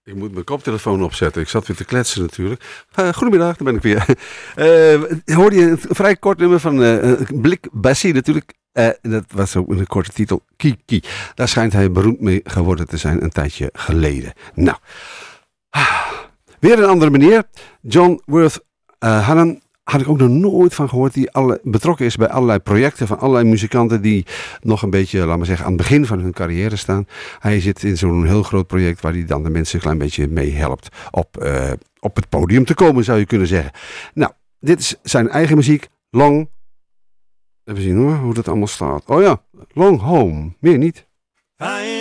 Ik moet mijn koptelefoon opzetten. Ik zat weer te kletsen natuurlijk. Goedemiddag, daar ben ik weer. Hoorde je een vrij kort nummer van Blik Bassie natuurlijk. Dat was ook een korte titel, Kiki. Daar schijnt hij beroemd mee geworden te zijn een tijdje geleden. Nou, weer een andere meneer. John Worth Hannon. Had ik ook nog nooit van gehoord, die betrokken is bij allerlei projecten van allerlei muzikanten die nog een beetje, laat maar zeggen, aan het begin van hun carrière staan. Hij zit in zo'n heel groot project waar hij dan de mensen een klein beetje mee helpt op het podium te komen, zou je kunnen zeggen. Nou, dit is zijn eigen muziek, Long, even zien hoor, hoe dat allemaal staat. Oh ja, Long Home, meer niet.